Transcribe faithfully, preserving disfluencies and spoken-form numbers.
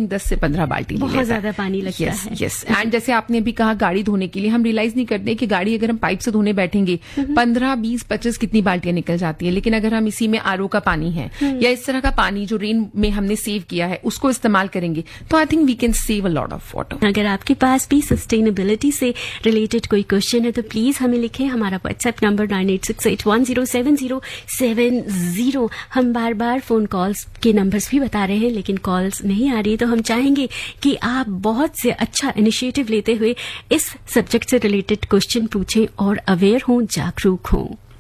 Think दस से पंद्रह बाल्टी बहुत ज्यादा पानी लगता yes, है। yes. एंड जैसे आपने भी कहा गाड़ी धोने के लिए हम रियलाइज नहीं करते कि गाड़ी अगर हम पाइप से धोने बैठेंगे पंद्रह बीस पच्चीस कितनी बाल्टियां निकल जाती है, लेकिन अगर हम इसी में आरओ का पानी है या इस तरह का पानी जो रेन में हमने सेव किया है उसको इस्तेमाल करेंगे तो I think we can save a lot of water. अगर आपके पास भी सस्टेनेबिलिटी से रिलेटेड कोई क्वेश्चन है तो प्लीज हमें लिखें। हमारा WhatsApp number nine eight six eight one zero seven zero seven zero. हम बार बार फोन कॉल्स के नंबर्स भी बता रहे हैं लेकिन कॉल्स नहीं आ रही, तो हम चाहेंगे कि आप बहुत से अच्छा इनिशिएटिव लेते हुए इस सब्जेक्ट से रिलेटेड क्वेश्चन पूछें और अवेयर हों, जागरूक हों।